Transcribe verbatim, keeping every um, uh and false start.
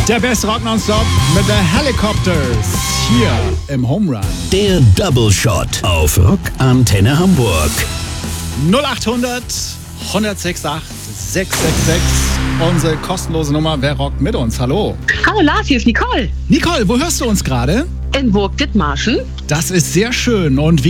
Der Best Rock Nonstop mit The Helicopters hier im Home Run. Der Double Shot auf Rock Antenne Hamburg. null acht hundert, hundertsechs acht, sechs sechs sechs. Unsere kostenlose Nummer. Wer rockt mit uns? Hallo. Hallo Lars, hier ist Nicole. Nicole, wo hörst du uns gerade? In Burg Dithmarschen. Das ist sehr schön. Und wie